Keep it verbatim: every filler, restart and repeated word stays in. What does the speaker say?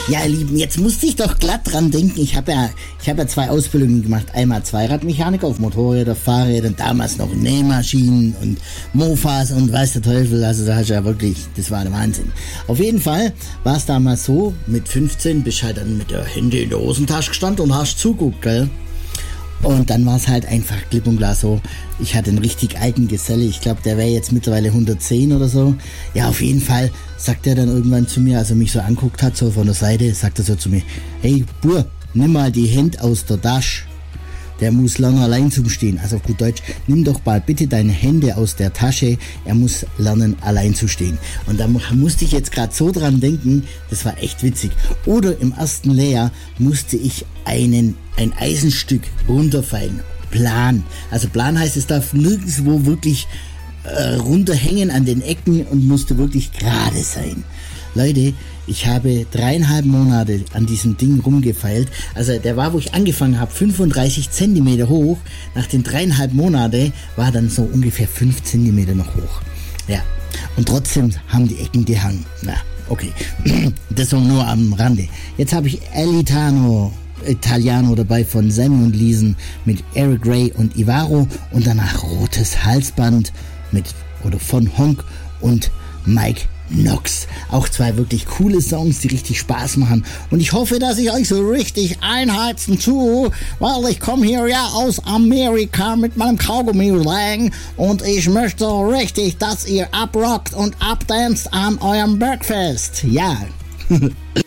Ja, ihr Lieben, jetzt musste ich doch glatt dran denken. Ich habe ja, ich habe ja zwei Ausbildungen gemacht. Einmal Zweiradmechaniker auf Motorrädern, Fahrrädern, damals noch Nähmaschinen und Mofas und weiß der Teufel. Also da hast du ja wirklich, das war der Wahnsinn. Auf jeden Fall war es damals so, mit fünfzehn bist du halt dann mit der Hände in der Hosentasche gestanden und hast zuguckt, gell? Und dann war es halt einfach klipp und klar so, ich hatte einen richtig alten Geselle, ich glaube, der wäre jetzt mittlerweile hundertzehn oder so. Ja, auf jeden Fall sagt er dann irgendwann zu mir, als er mich so anguckt hat, so von der Seite, sagt er so zu mir, hey, Bur, nimm mal die Hände aus der Tasche. Der muss lernen, allein zum Stehen. Also auf gut Deutsch, nimm doch mal bitte deine Hände aus der Tasche. Er muss lernen, allein zu stehen. Und da musste ich jetzt gerade so dran denken, das war echt witzig. Oder im ersten Lehrjahr musste ich einen, ein Eisenstück runterfallen. Plan. Also Plan heißt, es darf nirgendwo wirklich äh, runterhängen an den Ecken und musste wirklich gerade sein. Leute, ich habe dreieinhalb Monate an diesem Ding rumgefeilt. Also der war, wo ich angefangen habe, fünfunddreißig Zentimeter hoch. Nach den dreieinhalb Monaten war dann so ungefähr fünf Zentimeter noch hoch. Ja, und trotzdem haben die Ecken gehangen. Na, okay, das war nur am Rande. Jetzt habe ich Elitano Italiano dabei von Sammy und Liesen mit Eric Ray und Ivaro und danach Rotes Halsband mit oder von Honk und Mike Knox. Auch zwei wirklich coole Songs, die richtig Spaß machen. Und ich hoffe, dass ich euch so richtig einheizen tue, weil ich komme hier ja aus Amerika mit meinem Kaugummi-Lang und ich möchte so richtig, dass ihr abrockt und abdanzt an eurem Bergfest. Ja.